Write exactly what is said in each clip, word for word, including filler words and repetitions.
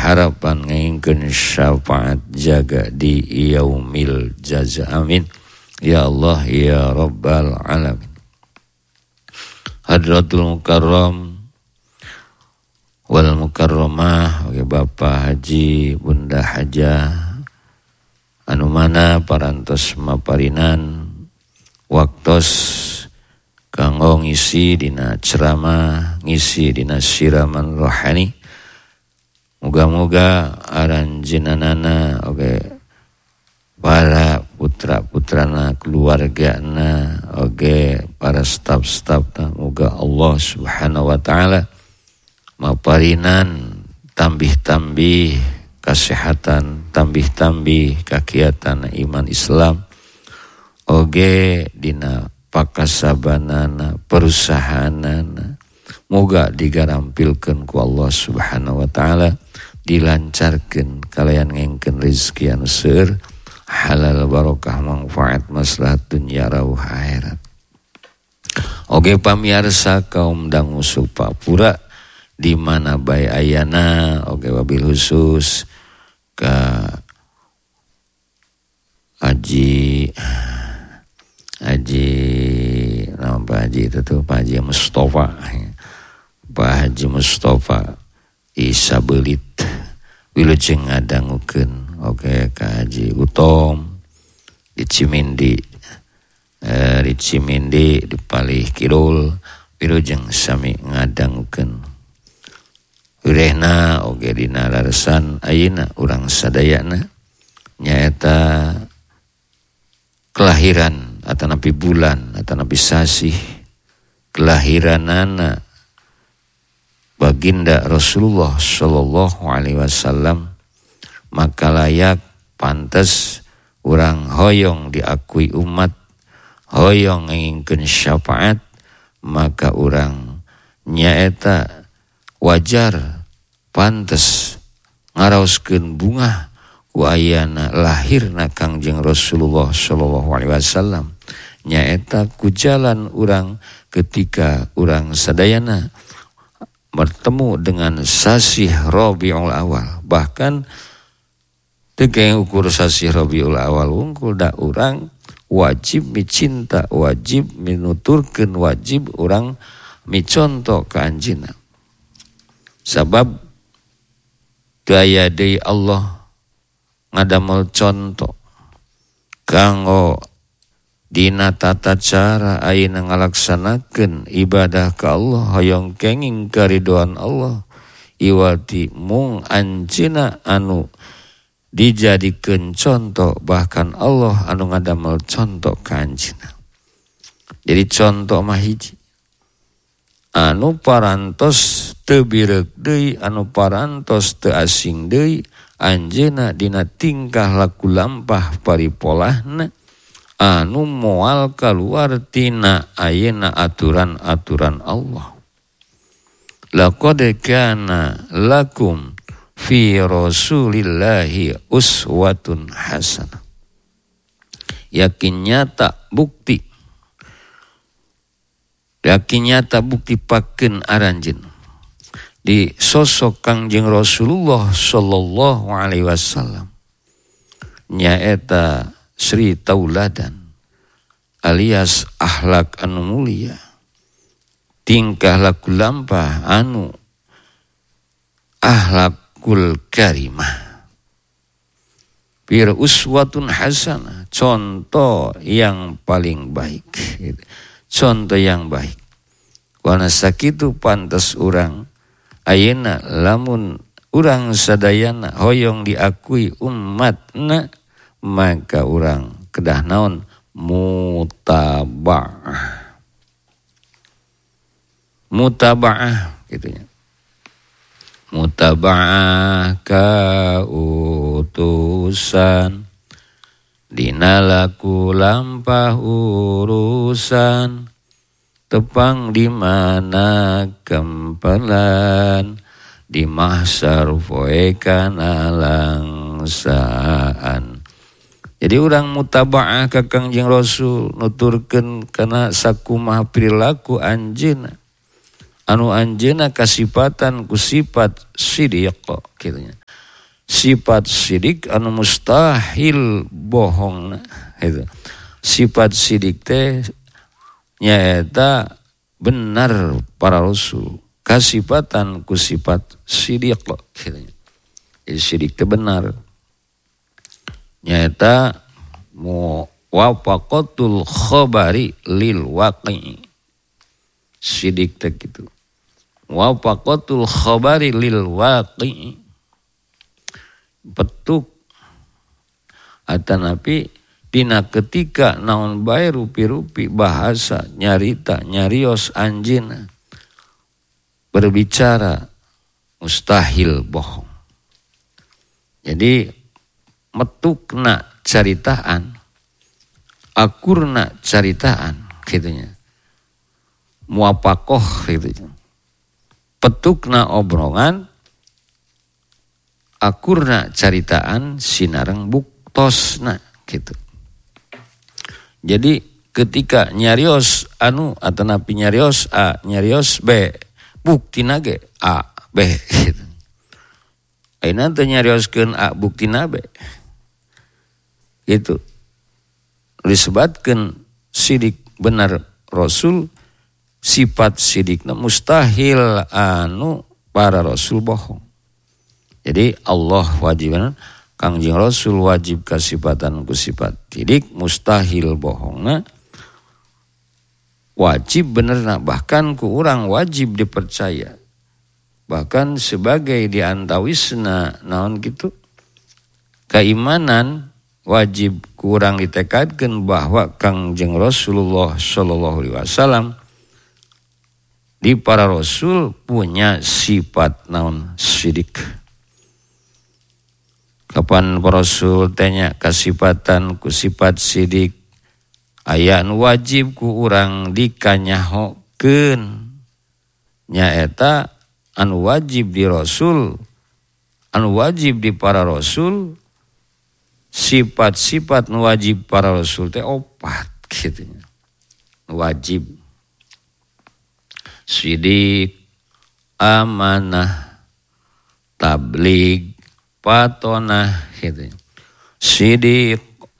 harapan ngengkeun syafaat jaga di yaumil jaza. Amin ya Allah ya rabbal alamin. Hadratul mukarram wal mukarramah, oke Bapak Haji Bunda Hajah anu mana parantos maparinan waktos kanggo ngisi dina ceramah, ngisi dina siraman rohani. Moga-moga aranjeunana oge para putra-putrana, keluargana, oge para staf-stafna, moga Allah Subhanahu wa taala maparinan tambih-tambih kesehatan, tambih-tambih kakiatan iman Islam, oge dina pakasabanana, perusahaanana, moga digarampilkeun ku Allah Subhanahu wa taala, dilancarkeun kalayan ngengkeun rezeki anu seueur, halal barokah manfaat maslahat dunya rauh akhirat. Oge pamirsa kaum dangu Supapura di mana bae ayana, oge wabil khusus ka Haji Haji nama Pak Haji itu tuh Pak Haji Mustafa, Pak Haji Mustafa Isa Belit wilujeng ngadangukeun oke ka Haji Utom di Cimindi, eh, di Cimindi di Palih Kidul wilujeng sami ngadangukeun urehna oge dina rarsan ayeuna urang sadayana nyaeta kelahiran atanapi bulan atanapi sasih kelahiranana baginda Rasulullah sallallahu alaihi wasallam, maka layak pantas urang hoyong diakui umat, hoyong ngingkeun syafaat, maka urang nyaeta wajar pantas ngaraoskeun bunga ku ayana lahirna Kangjeng Rasulullah sallallahu alaihi wasallam, nyaeta ku jalan urang ketika urang sadayana bertemu dengan sasih Rabiul Awal. Bahkan teu ukur sasih Rabiul Awal wungkul da urang wajib micinta, wajib minuturkeun, wajib urang miconto ka anjeunna. Sabab daya deui Allah ngadamel conto kanggo dina tata cara ayeuna ngalaksanakeun ibadah ka Allah hoyong kenging karidhoan Allah, iwati mung anjeunna anu dijadikeun conto, bahkan Allah anu ngadamel conto ka anjeunna. Jadi conto mah hiji anu parantos teu bireuk deui, anu parantos teu asing deui anjeunna dina tingkah laku lampah paripolahna anu moal kaluar tina ayeuna aturan-aturan Allah. Laqad kana lakum fi Rasulillahi uswatun hasanah. Yakin nyata bukti, yakin nyata bukti pakeun aranjeun di sosok Kangjeng Rasulullah sallallahu alaihi wasallam, nyaeta Sri Tauladan alias akhlak anu mulia, tingkah laku lampah anu akhlakul karimah. Bir uswatun hasanah, contoh yang paling baik, contoh yang baik. Wana sakitu pantas urang ayeuna lamun urang sadayana hoyong diakui umatna, maka urang kedah naon mutaba'ah. Mutaba'ah gitunya. Mutaba'ah ka utusan dina laku lampah urusan, tepang di mana kempalan di mahsyar poe kana langsaan. Jadi urang mutaba'ah ka Kangjeng Rasul nuturkeun kana sakumaha perilaku anjeunna anu anjeunna kasifatan ku sifat sidiq kitu nya. Sifat sidik anu mustahil bohongna itu. Sifat sidik teh nyaeta benar para rasul. Kasifatan ku sifat sidik gitu. Jadi sidik teh benar. Nyaeta mu wafaqatul khabari lil waqi. Sidik teh gitu. Wafaqatul khabari lil waqi. Petuk atanapi dina ketika naon bae rupi-rupi bahasa nyarita nyarios anjeunna berbicara mustahil bohong. Jadi metukna caritaan akurna caritaan gitunya. Muapakoh gitu. Petukna obrolan akurna caritaan sinareng buktosna gitu. Jadi ketika nyarios anu atanapi nyarios A, nyarios B, buktina ge A, B gitu. Ayeuna teh nyarioskeun A buktina B. Gitu. Disebutkeun sidik benar Rasul, sifat sidikna mustahil anu para Rasul bohong. Jadi Allah wajibna Kangjeng Rasul wajib kasifatan ku sifat sidik mustahil bohongna wajib benerna bahkan ku urang wajib dipercaya bahkan sebagai diantawisna naon gitu keimanan wajib ku urang ditekadkeun bahwa Kangjeng Rasulullah sallallahu alaihi wasallam di para rasul punya sifat naon sidik. Kapan para rasul tanya kasifatan ku sifat sidik aya anu wajib ku urang dikanyahokeun nyaeta anu wajib di rasul anu wajib di para rasul sifat-sifat nu wajib para rasul teh opat gitu wajib sidik amanah tabligh patonah gitu. Sidik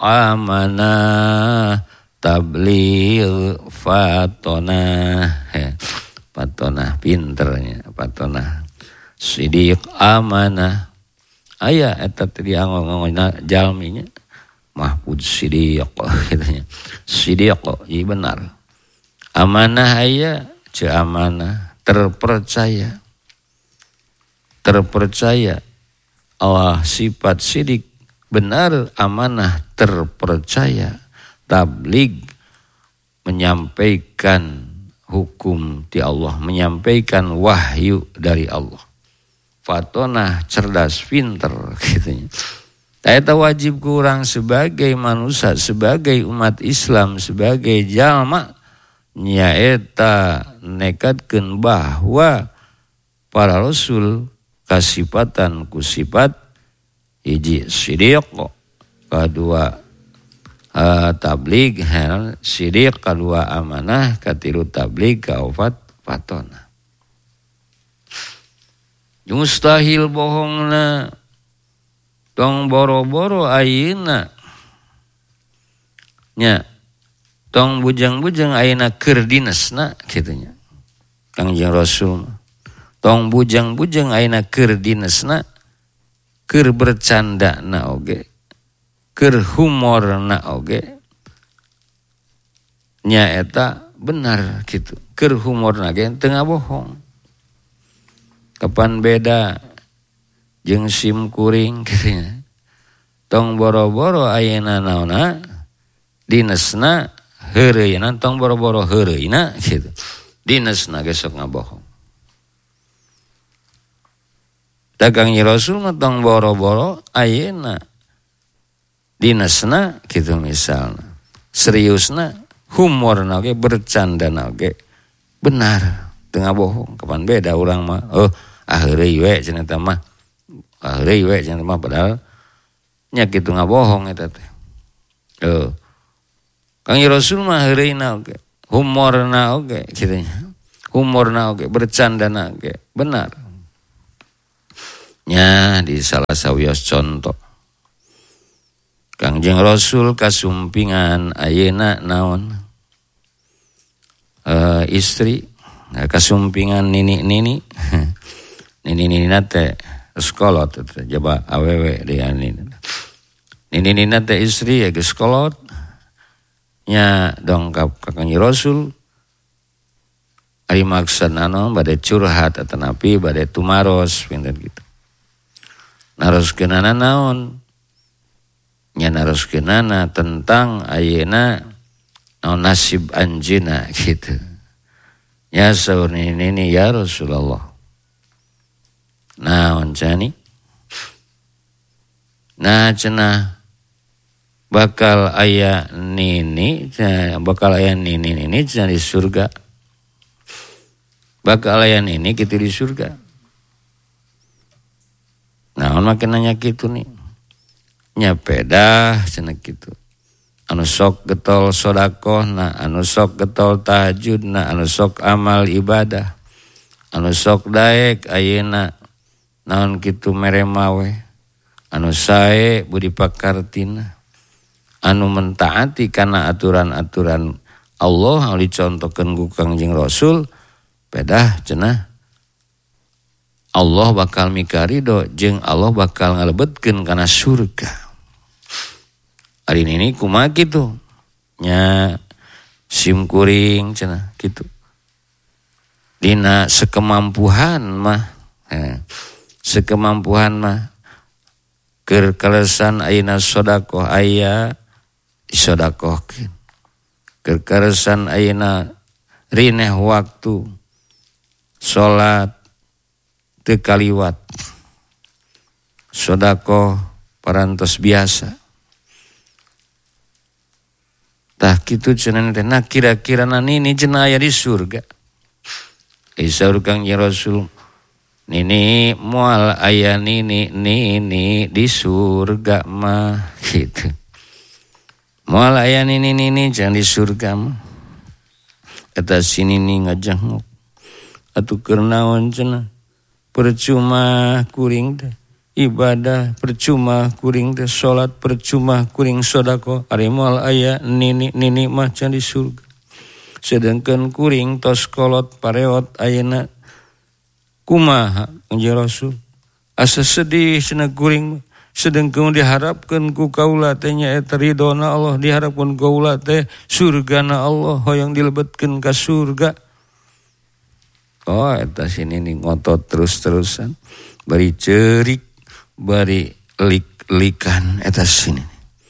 amanah tabligh fatonah. Patonah pinternya patonah. Sidik amanah. Aya eta teh dianggo-anggona jalminya mahfud sidik gitu nya. Sidik ieu benar. Amanah aya ce amanah terpercaya. Terpercaya Allah sifat sidik benar amanah terpercaya tabligh menyampaikan hukum di Allah menyampaikan wahyu dari Allah fatonah cerdas pinter gitu eta wajib kurang sebagai manusia sebagai umat Islam sebagai jalma nyaeta nekatkeun bahwa para rasul kasifatan ku sifat hiji sidiq kadua uh, tabligh sidiq kadua amanah katilu tabligh kaopat patona mustahil bohongna tong boro-boro ayeuna nya tong bujang-bujang ayeuna keur dinesna kitu nya Kangjeng Rasul tong bujang-bujang ayeuna keur dinesna keur bercandana oge keur humorna oge nyaeta benar gitu keur humorna ge teu ngabohong kapan beda jeung sim kuring gitu nya tong boro-boro ayeuna naonna dinesna heureuyna tong boro-boro heureuyna gitu dinesna ge sok ngabohong dagang Rasul mah tong boro-boro ayeuna dinesna kitu misalna seriusna humorna ge bercandana ge benar teu ngabohong kapan beda urang mah oh aheureuy we cenah teh mah aheureuy we cenah mah padahal nya kitu ngabohong eta teh oh Kangjeng Rasul mah heureuyna oge humorna oge kitu nya humorna oge bercandana oge benar nya di salah sawios contoh Kangjeng Rasul kasumpingan ayeuna naon e, istri kasumpingan nini-nini nini-nini nate sekolot jaba awewe dia nini nini-nini nate istri ya sekolot nya dongkap ka Kangjeng Rasul ari maksud anu bade curhat atawa napi bade tumaros pinten kitu. Naroskeunana naon? Nya naroskeunana tentang ayeuna naon nasib anjeunna kitu. Ya saur nini ya Rasulullah. Naon cani? Nah cenah bakal aya nini, bakal aya nini nini cenah di surga. Bakal aya nini kitu di surga. Naon makin nanya kitu nih. Nya pedah cenah kitu. Anu sok getol sedekah na, anu sok getol tahajud na, anu sok amal ibadah. Anu sok daek ayeuna naon kitu mere mawe. Anu sae budi pakartina. Anu mentaati kana aturan-aturan Allah anu dicontohkeun ku Kangjeng Rasul pedah cenah Allah bakal mikarido jeung Allah bakal ngalebetkeun kana surga. Ari ini kumaha kitu? Nya sim kuring cenah kitu. Dina sekemampuan mah eh, sekemampuan mah keur kalesan ayeuna sedekah aya disedekahkeun. Keur kalesan ayeuna rineh waktu salat teu kaliwat. Sedekah parantos biasa. Tah kitu cenah teh nah kira-kira nini cenah aya di surga. Isaur Kangjeng Rasul nini moal aya nini nini di surga mah gitu. Moal aya nini nini cenah di surga mah. Eta sini ni ngajengok. Atuh keur naon cenah? Percuma kuring teh ibadah, percuma kuring teh salat, percuma kuring sedekah. Ari moal aya nini nini mah cenah di surga. Sedengkeun kuring tos kolot pareot ayeuna kumaha Kangjeng Rasul? Asa sedih cenah kuring sedengkeun diharapkeun ku kaula teh nya eta ridona Allah, diharapkeun kaula teh surgana Allah hoyong dilebetkeun ka surga. Oh eta sini nih ngotot terus-terusan bari ceurik bari lik-likan eta sini.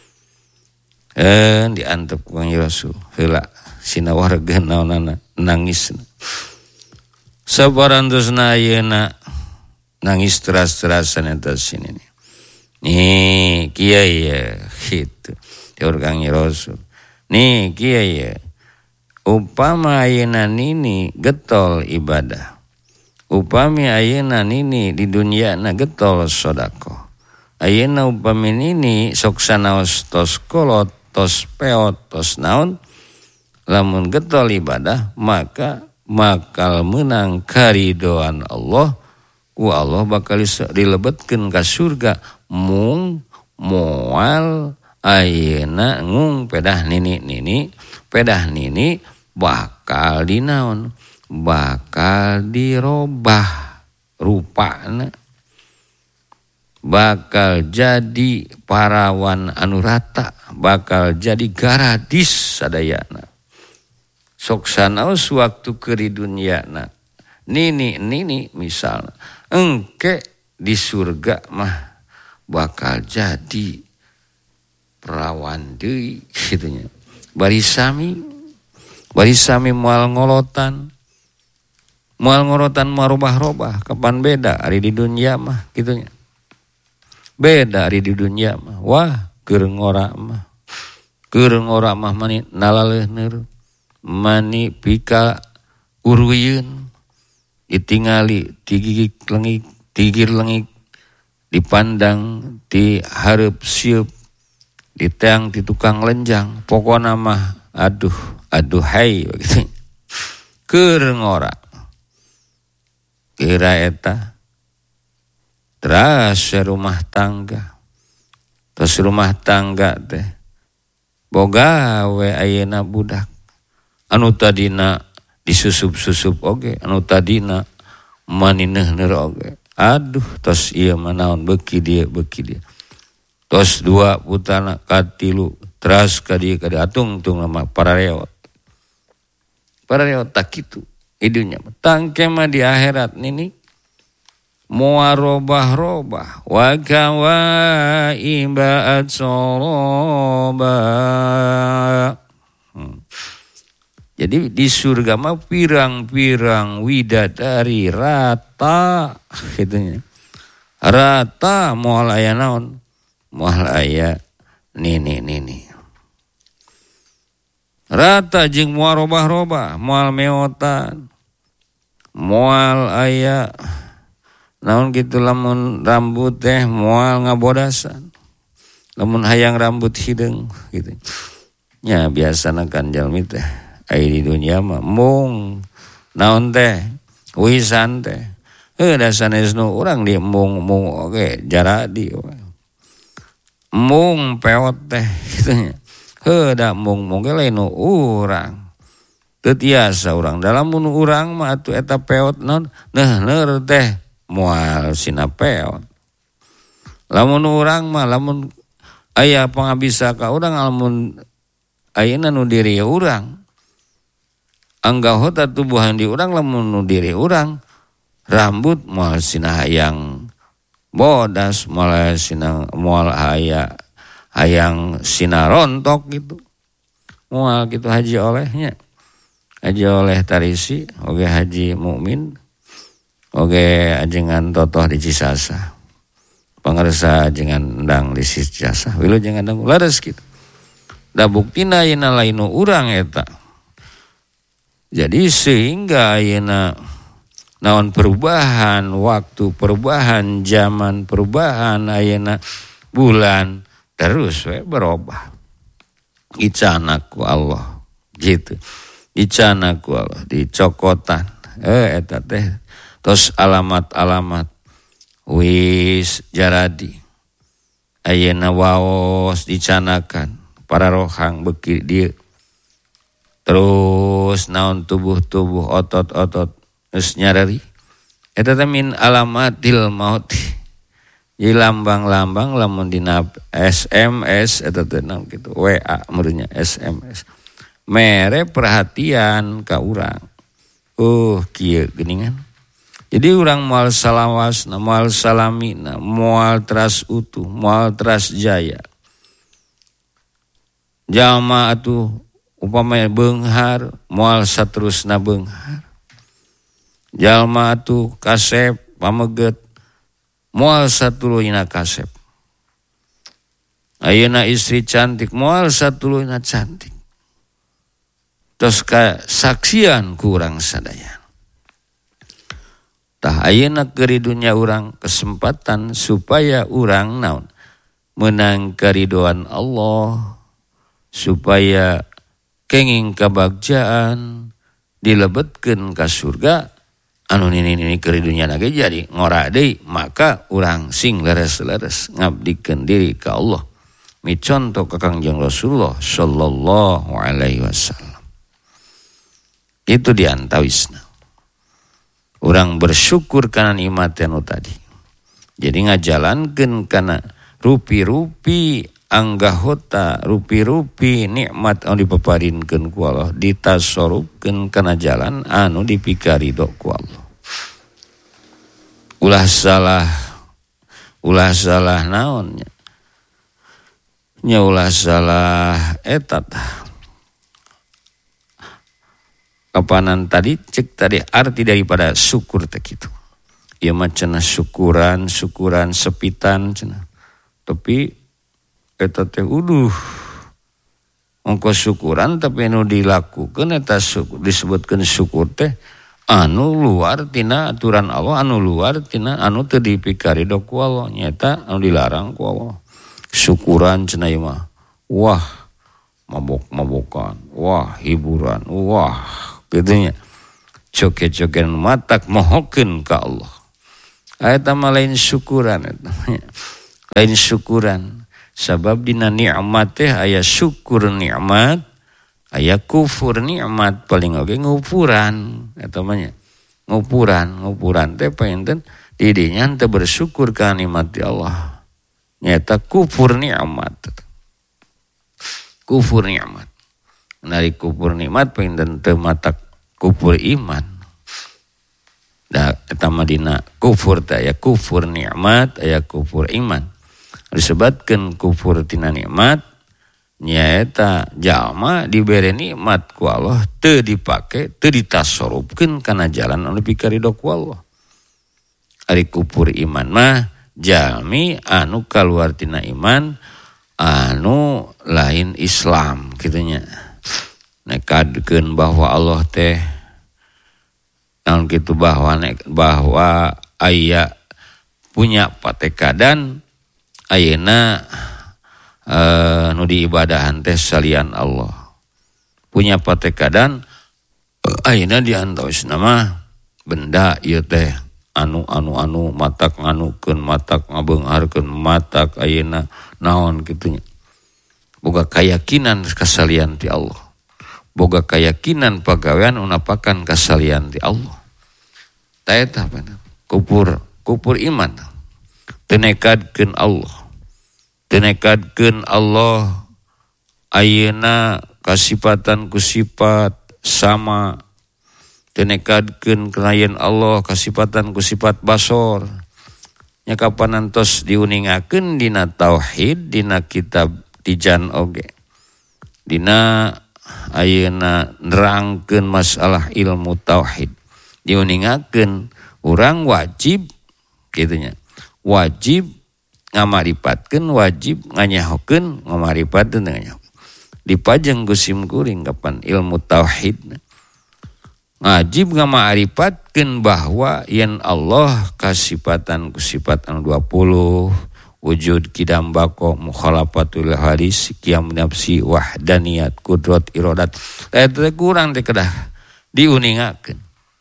Eh diantep ku Kangjeng Rasul heula sina warga naonana nangis. Sabarantosna ayeuna nangis teras-terasan eta sini nih. Nih kiai ya gitu. Diur Kangjeng Rasul. Nih kiai ya. Upama ayeuna nini getol ibadah. Upami ayeuna nini di dunia na getol sedekah. Ayeuna upami nini sok sanaos tos kolot, tos peot, tos naon. Lamun getol ibadah maka bakal menang karidoan Allah. Ku Allah bakal dilebetkeun ka surga mung moal ayeuna ngung pedah nini nini pedah nini bakal dinaon bakal dirobah rupana bakal jadi parawan anu rata bakal jadi garadis sadayana sok sanaos waktu keur di dunyana nini nini misalna engke di surga mah bakal jadi perawan deui kitu nya bari sami bari sami moal ngolotan moal ngorotan moal robah-robah kapan beda ari di dunia mah kitu nya beda ari di dunia mah wah keur ngora mah keur ngora mah mani nalaleuhneun mani pika uruyeun ditingali tigigik lengik tigir lengik dipandang di hareup sieup diteang di tukang lenjang pokona mah aduh aduh hai begitu keur ngora kira eta terus rumah tangga. Terus rumah tangga teh boga we ayeuna budak anu tadina disusup-susup oge, anu tadina manineuh-neuh oge. Aduh, tos ieu mah naon beuki dia beuki dia. Tos dua putana katilu teras ka dieu ka dieu atung-tung nama parareot. Parareot tak kitu idunya mah. Tangke mah di akhirat nini moal robah-robah wa kawaiba atsoroba. Hmm. Jadi di surga mah pirang-pirang widadari rata gitunya. Rata moal aya naon? Moal aya nini nini. Rata jeung moal robah-robah, moal meotan. Moal aya naon gitu lamun rambut teh moal ngabodasan. Lamun hayang rambut hideung gitu. Nya biasana kan jalmi teh ai di dunia mah mung naon teh wisan teh. Heuh da sanesna urang di mung-mung oge jaradi. Mung peot teh gitu nya. Heuh da mung-mung ge lain nu urang. Teu tiasa urang dalam mun urang mah atuh eta peot naon neuh-neuh teh moal sina peot. Lamun urang mah lamun aya pangabisa ka urang lamun ayeuna nu diri urang. Anggahota tubuhan di urang lamun nu diri urang rambut moal sina hayang bodas moal sina moal aya hayang sina rontok gitu. Moal gitu haji olehnya. Haji oleh Tarisi oge haji mukmin. Oge ajengan totoh di Cisasa. Pangarsa ajengan endang di Cisasa. Wilu ajengan endang laras gitu. Da buktina ayeuna lain nu urang eta. Jadi sehingga ayeuna naon perubahan waktu, perubahan zaman, perubahan ayeuna bulan terus we berubah. Icana ku Allah gitu. Icana ku Allah dicokotan. Eh eta teh tos alamat-alamat wis jaradi. Ayeuna waos dicanakan para rohang beki dieu. Terus naon tubuh-tubuh otot-otot geus nyarari. Eta teh min alamatil maut. Jadi lambang-lambang lamun dina S M S eta teh naon kitu W A meureunnya S M S. Mere perhatian ka urang. Uh kieu geuningan. Jadi urang moal salawasna, moal salamina, moal teras utuh, moal teras jaya. Jalma atuh upamanya beunghar, moal saterusna beunghar. Jalma atuh kasep pameget, moal satuluyna kasep. Ayeuna istri cantik, moal satuluyna cantik. Tos kasaksian ku urang sadaya. Tah ayeuna keur dunya urang kesempatan supaya urang naon menang karidoan Allah, supaya kenging kabagjaan dilebetkeun ka surga anu nini-nini keur dunya na ge jadi ngora deui, maka urang sing leres-leres ngabdikeun diri ka Allah miconto ka Kangjeng Rasulullah sallallahu alaihi wasallam. Itu diantawisna. Urang bersyukur kana nikmat anu tadi. Jadi ngajalankeun kana rupi-rupi anggahota, rupi-rupi nikmat anu dipaparinkeun ku Allah, ditasorupkeun kana jalan anu dipikaridho ku Allah. Ulah salah, ulah salah naonnya? Nya ulah salah etat. Kapanan tadi cek tadi arti daripada syukur teh kitu. Ieu mah cenah syukuran, syukuran sepitan cenah. Tapi eta teh uduh ongko syukuran tapi anu dilakukeun eta syukur disebutkeun syukur teh anu luar tina aturan Allah, anu luar tina anu teu dipikaridho ku Allah, nyata anu dilarang ku Allah. Syukuran cenah ieu mah wah mabok-mabokan, wah hiburan, wah gitunya. coke-cokean matak mohokeun ka Allah. Eta mah lain syukuran eta. Lain syukuran. Sabab dina nikmat teh aya syukur nikmat, aya kufur nikmat, paling oge ngupuran eta mah nya. Ngupuran, ngupuran teh painten di dinya teu bersyukur ka nikmat Allah. Nyata kufur nikmat. Kufur nikmat. Dari kufur nikmat painten teu matak kufur iman. Da eta mah dina kufur teh aya kufur nikmat, aya kufur iman. Disebutkeun kufur tina nikmat nyaeta jalma dibere nikmat ku Allah teu dipake, teu ditasarrufkeun kana jalan anu pikaridho ku Allah. Ari kufur iman mah jalmi anu kaluar tina iman anu lain Islam kitu nya. Nekadkeun bahwa Allah teh naon kitu bahwa bahwa aya punya patekadan ayeuna uh, nu diibadahan teh salian Allah. Punya patekadan uh, ayeuna diantoisna mah benda ieu teh anu anu anu matak nganukeun matak ngabeungharkeun matak ayeuna naon kitu nya. Boga keyakinan kasalian ti Allah. Boga keyakinan pagawean unapakan kasalian ti Allah. Ta eta kufur kufur iman. Tenekadkeun Allah. Tenekadkeun Allah ayeuna kasifatan ku sifat sama. Tenekadkeun kelayan Allah kasifatan ku sifat basor. Nya kapanantos diuningakeun dina tauhid dina kitab Tijan oge. Dina ayeuna nerangkeun masalah ilmu tauhid. Diuningakeun urang wajib kitu nya. Wajib ngamarifatkeun, wajib nganyahokeun, ngamarifatkeun nganyahokeun. Dipajeng gusim kuring kapan ilmu tauhid. Wajib ngamarifatkeun bahwa yen Allah kasifatan kusifat anu dua puluh, wujud kidam bako mukhalafatul hadis qiyam nafsi wahdaniyat qudrat iradat. Eta kurang teh kedah diuningakeun.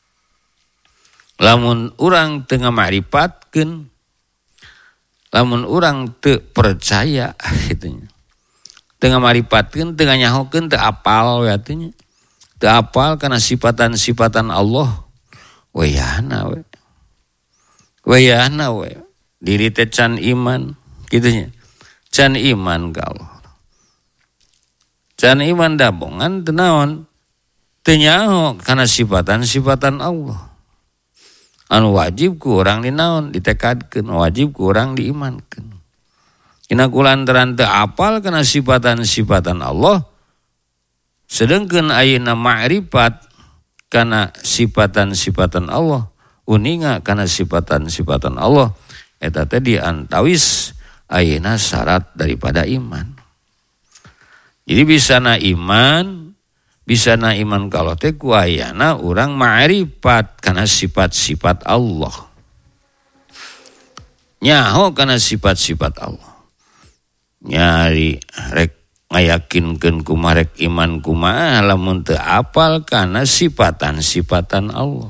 Lamun urang teu ngamarifatkeun, lamun urang teu percaya kitu nya. Teu ngamarifatkeun, teu nganyahokeun, teu apal we atunya. Teu apal kana sifatan-sifatan Allah. Wayahna we. Wayahna we. Diri teh can iman kitu nya. Can iman ka Allah. Can iman dabongan teu naon? Teu nyaho kana sifatan-sifatan Allah. Anu wajib ku urang dinaon ditekadkeun, wajib ku urang diimankeun. Dina kulantaran teu apal kana sifatan-sifatan Allah, sedengkeun ayeuna ma'rifat kana sifatan-sifatan Allah, uninga kana sifatan-sifatan Allah, eta teh diantawis ayeuna syarat daripada iman. Jadi bisana iman, bisana iman kalau teh ku ayana urang ma'rifat kana sifat-sifat Allah. Nyaho kana sifat-sifat Allah. Nyari rek ngayakinkeun kumaha rek iman kumaha lamun teu apal kana sifatan-sifatan Allah.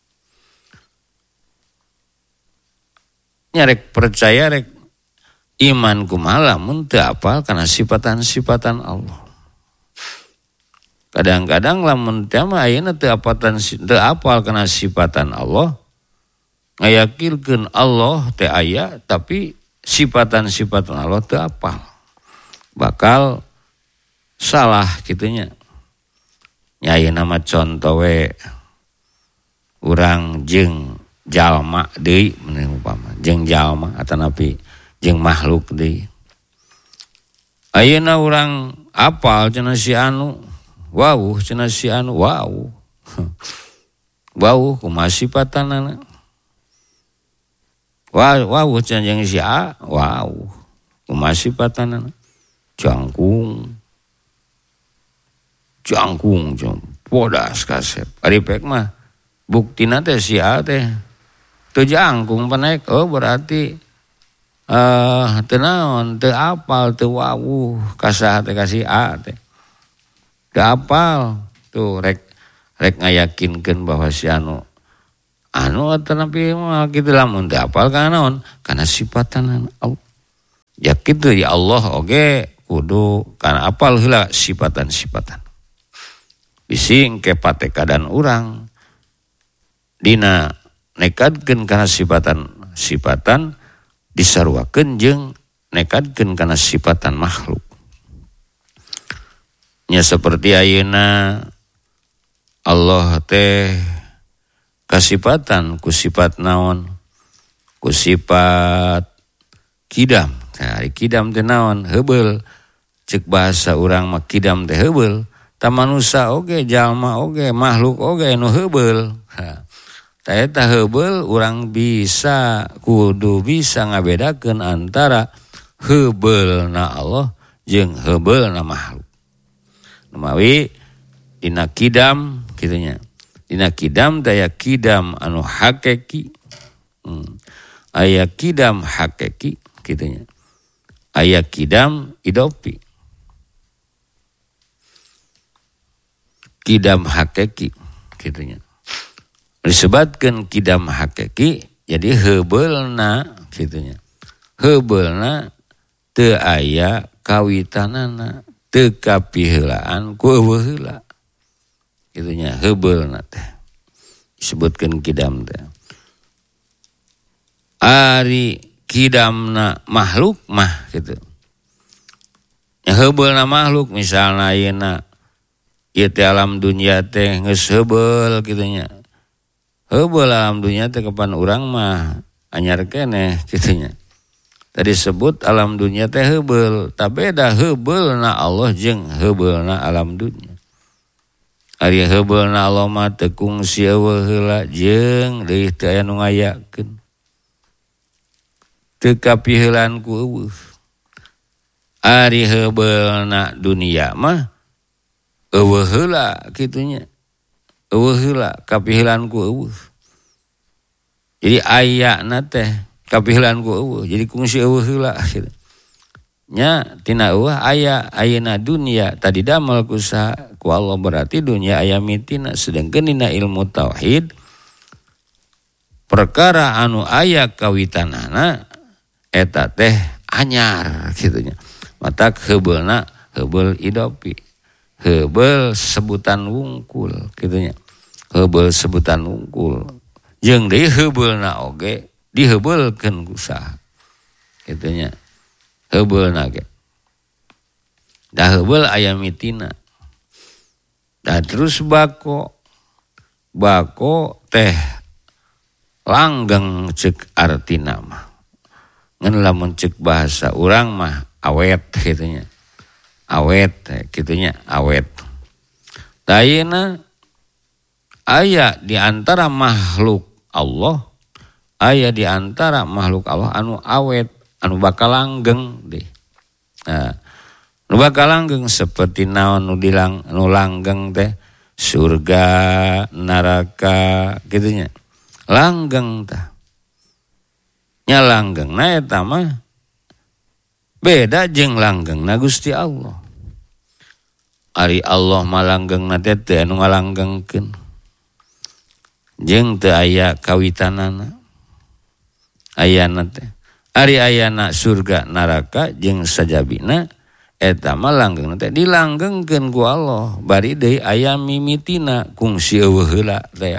Nyarek percaya rek iman kumaha lamun teu apal kana sifatan-sifatan Allah. Kadang-kadang lamun teh mah ayeuna teu apatan teu apal kana sifatan Allah. Ngayakilkeun Allah teh aya tapi sifatan-sifatan Allah teu apal. Bakal salah kitu nya. Nya ayeuna mah conto we urang jeung jalma deui mun upama jeung jalma atanapi jeung makhluk deui. Ayeuna urang apal cenah si anu wawuh cenah si anu wawuh. Wawuh kumaha sifatanna? Wawuh cenah jeung si A, wawuh. Kumaha sifatanna? Jangkung. Jangkung jeung podas kasep. Ari pek mah buktina teh si A teh teu jangkung panek. Oh berarti eh uh, teu naon, teu apal, teu wawuh ka saha teh ka si A teh. Teu apal tuh rek rek ngayakinkeun bahwa si anu anu atanapi mah kitu lamun teu apal kana naon kana sifatan Allah. Ya kitu ya Allah oge kudu kana apal heula sifatan-sifatan. Bisi engke patekadan urang dina nekadkeun kana sifatan-sifatan disaruakeun jeung nekadkeun kana sifatan makhluk. Nya seperti ayeuna Allah teh kasifatan ku sifat naon? Ku sifat kidam. Nah, kidam teh naon? Heubeul. Ceuk bahasa urang mah kidam teh heubeul. Ta manusia oge, jalma oge, makhluk oge nu heubeul. Ta eta heubeul urang bisa kudu bisa ngabedakeun antara heubeulna Allah jeung heubeulna makhluk. Namawi dina kidam kitunya. Dina kidam daya kidam anu hakiki. Hmm. Aya kidam hakiki kitunya. Aya kidam idopi. Kidam hakiki kitunya. Disebutkeun kidam hakiki jadi heubeulna kitunya. Heubeulna teu aya kawitanana. Teu kapiheulaan ku eueuh heula. Kitunya heubeulna teh. Disebutkeun kidam teh. Ari kidamna makhluk mah kitu. Ya heubeulna makhluk misalna ayeuna ieu teh alam dunia teh geus heubeul kitunya. Heubeul alam dunia teh kepan urang mah anyar keneh kitunya. Tadi sebut alam dunia teh heubeul, tak beda heubeulna Allah jeung heubeulna alam dunia. Ari heubeulna Allah mah teu kungsi eueuh heula jeung deui teu aya nu ngayakeun. Teu kapiheulaan ku eueuh. Ari heubeulna dunia mah eueuh heula kitunya. Eueuh heula kapiheulaan ku eueuh. Jadi ayana teh kapiheulaan ku eueuh jadi kungsi eueuh heula kitu. Nya tina eueuh aya ayeuna dunia tadi damel ku saha ku Allah berarti dunia aya mitina sedengkeun dina ilmu tauhid perkara anu aya kawitanana eta teh anyar kitunya. Matak heubeulna heubeul idopi. Heubeul sebutan wungkul kitunya. Heubeul sebutan wungkul. Jeung deui heubeulna oge diheubeulkeun ku saha kitunya heubeulna ge da heubeul aya mitina da terus bako bako teh langgeng ceuk artina mah ngan lamun ceuk bahasa urang mah awet kitunya awet kitunya awet da ayeuna aya di antara makhluk Allah aya di antara makhluk Allah anu awet, anu bakal langgeng deh. Nah, anu bakal langgeng seperti naon nu dilang anu langgeng teh surga, neraka gitunya. Langgeng tah. Nya langgeng na eta mah beda jeung langgeng na Gusti Allah. Ari Allah malanggeng na teh teu anu ngalanggengkeun. Jeung teu aya kawitanana. Ayana teh ari ayana surga neraka jeung sajabina eta mah langgeng teh dilanggengkeun ku Allah bari deui aya mimitina kungsi eueuh heula teh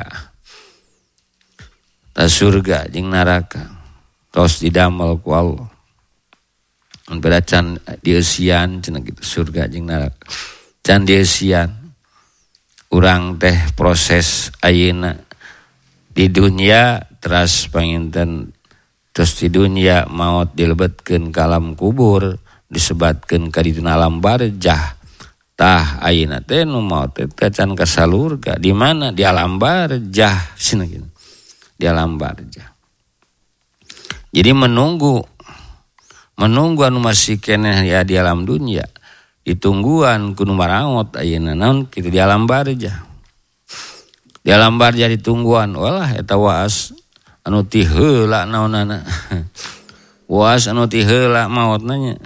ta surga jeung neraka tos didamel ku Allah mun beda can dieusian cenah kitu surga jeung neraka can dieusian urang teh proses ayeuna di dunia teras panginten terus di dunia maut dilebetkeun ka alam kubur disebatkeun ka dina alam barzah tah ayeuna teh nu maut teh can ka salurga di mana di alam barzah cenah kitu di alam barzah jadi menunggu menunggu anu masih keneh ya di alam dunia ditungguan kudu marangot ayeuna naon kitu di alam barzah di alam barzah ditungguan walah eta waas anu ti heula naonana waas anu ti heula maot nanya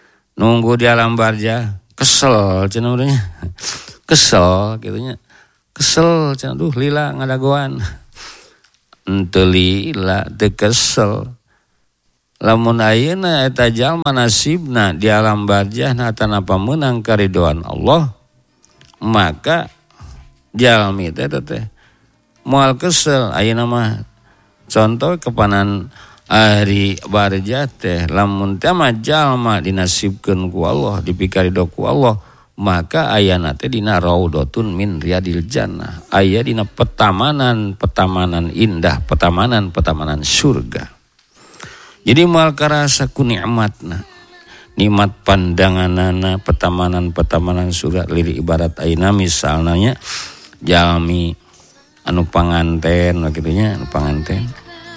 nunggu di alam barzah kesel cenah urang kesel kitu nya kesel cenah duh lila ngadagoan. Henteu lila teu kesel. Lamun ayeuna eta jalma nasibna di alam barzah tanpa menang karidoan Allah, maka jalmi teh teh moal kesel ayeuna mah contoh kepanan ahli barzah teh lamun teh mah jalma dinasibkeun ku Allah dipikarido ku Allah, maka ayana teh dina raudhatun min riyadil jannah, aya dina petamanan-petamanan indah, petamanan-petamanan surga. Jadi moal karasa ku nikmatna, nikmat pandanganana, petamanan-petamanan surga liri ibarat ayeuna misalna nya jalmi anu panganten kitu nya, anu panganten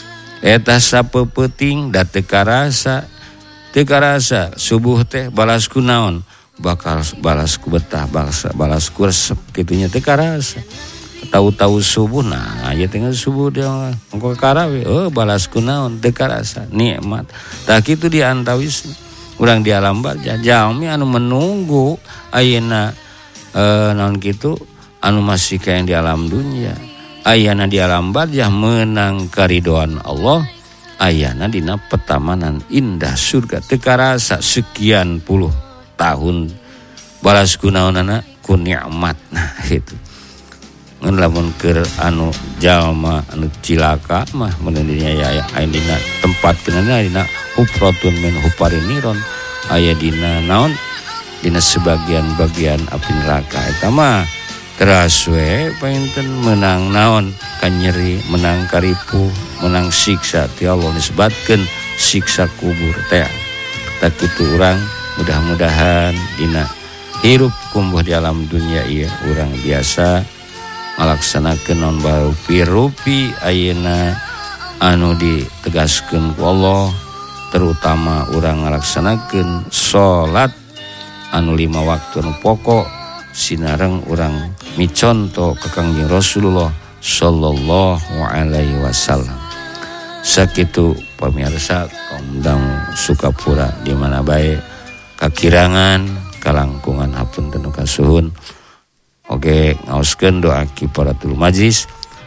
eta sapeupeting da teu karasa, teu karasa subuh teh balas ku naon, bakal balas ku betah, balas balas ku resep kitu nya teu karasa. Tahu-tahu subuh nah aya teh subuh dia engko karawe oh balas ku naon teu karasa nikmat. Tah kitu di antawis urang di alam barzah jalmi anu menunggu ayeuna e, naon kitu anu masih kayak di alam dunia, ayana di alam barzah menang karidoan Allah, ayana dina petamanan indah surga teu karasa sekian puluh tahun balas ku naonana ku nikmatna gitu. Ngan lamun keur anu jalma anu cilaka mah menendinya ya aya dina tempat kenana dina hufratun min huparin niron, aya dina naon dina sebagian-bagian api neraka eta mah teras we painten menang naon kanyeri, menang karipu, menang siksa ti Allah disebutkeun siksa kubur teh. Tak kitu urang mudah-mudahan dina hirup kumbuh di alam dunia ieu urang biasa ngalaksanakeun naon bae rupi ayeuna anu ditegaskeun ku Allah, terutama urang ngalaksanakeun salat anu lima waktu anu pokok sinareng urang miconto ka Kangjeng Rasulullah sallallahu alaihi wasallam. Sakitu pamirsa kaum dangu Sukapura di mana bae kakirangan kalangkungan hapunten kasuhun. Oke, ngaoskeun doa kifaratul majlis.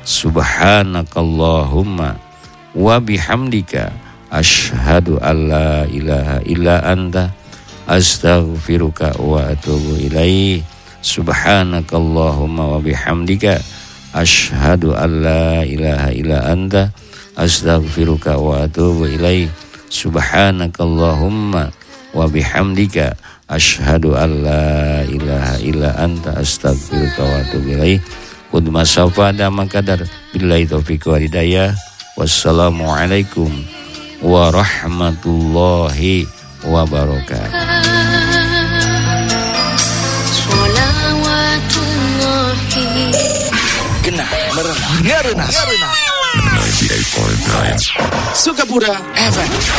Subhanakallahumma wa bihamdika asyhadu alla ilaha illa anta astaghfiruka wa atubu ilaih. Subhanakallahumma wa bihamdika asyhadu alla ilaha illa anta astaghfiruka wa atubu ilaih. Subhanakallahumma wa bihamdika asyhadu alla ilaha illa anta astaghfiruka wa atubu ilaih. Qul masafa dama kadar billahi taufiq wal hidayah. Wassalamu alaikum warahmatullahi wabarakatuh. Genah merenah ngarenas sembilan puluh delapan titik sembilan Sukapura F M.